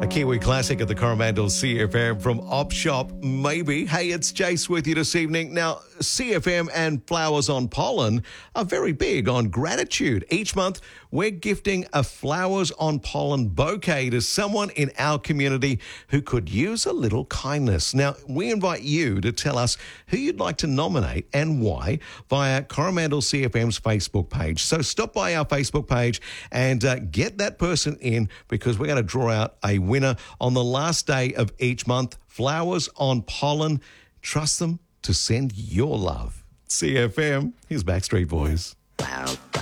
A Kiwi classic at the Coromandel CFM from Op Shop, maybe. Hey, it's Jace with you this evening. Now, CFM and Flowers on Pollen are very big on gratitude. Each month, we're gifting a Flowers on Pollen bouquet to someone in our community who could use a little kindness. Now, we invite you to tell us who you'd like to nominate and why via Coromandel CFM's Facebook page. So stop by our Facebook page and get that person in, because we're going to draw out a winner on the last day of each month. Flowers on Pollen. Trust them to send your love. CFM, here's Backstreet Boys. Wow.